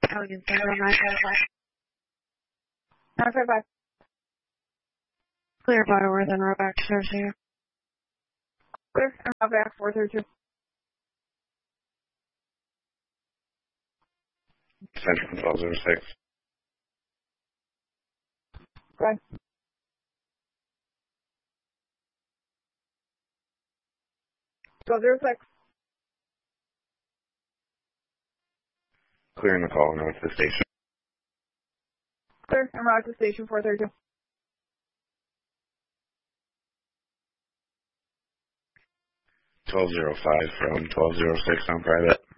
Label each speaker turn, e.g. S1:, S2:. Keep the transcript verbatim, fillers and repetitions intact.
S1: Elgin zero nine five five.
S2: nine five five.
S1: Clear Butterworth and Roback serves you.
S2: Clear, and Roback four thirty two.
S3: Central twelve zero six.
S2: Go ahead. twelve zero six.
S3: Clearing the call, north to the station.
S2: Clear, and route to station four thirty two.
S3: twelve zero five from twelve zero six on private.